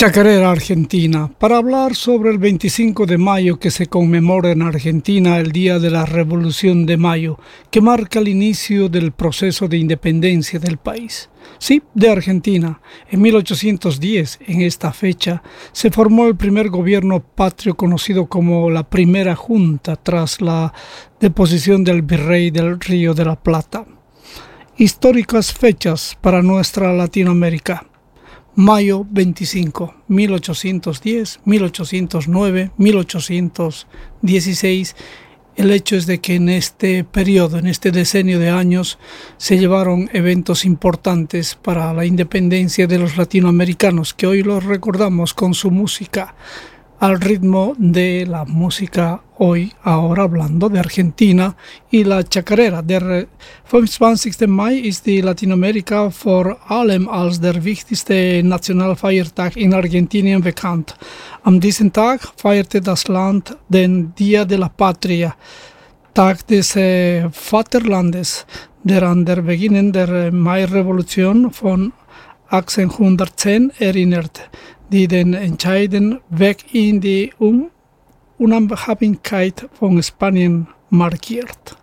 Chacarera Argentina, para hablar sobre el 25 de mayo que se conmemora en Argentina el Día de la Revolución de Mayo, que marca el inicio del proceso de independencia del país. Sí, de Argentina. En 1810, en esta fecha, se formó el primer gobierno patrio conocido como la Primera Junta tras la deposición del virrey del Río de la Plata. Históricas fechas para nuestra Latinoamérica. Mayo 25, 1810, 1809, 1816. El hecho es de que en este periodo, en este decenio de años, se llevaron eventos importantes para la independencia de los latinoamericanos, que hoy los recordamos con su música, al ritmo de la música hoy, ahora hablando de Argentina y la chacarera. Der 25. Mai ist die Lateinamerika vor allem als der wichtigste Nationalfeiertag in Argentinien bekannt. An diesem Tag feierte das Land den Día de la Patria, Tag des Vaterlandes, der an der Beginn der Mai-Revolution von 1810 erinnert, die den entscheidenden Weg in die Unabhängigkeit von Spanien markiert.